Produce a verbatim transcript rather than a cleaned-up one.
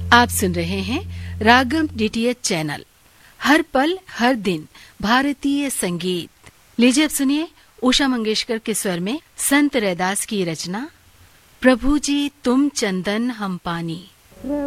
आप सुन रहे हैं रागम डीटीएच चैनल। हर पल हर दिन भारतीय संगीत। लीजिए अब सुनिए उषा मंगेशकर के स्वर में संत रैदास की रचना प्रभु जी तुम चंदन हम पानी।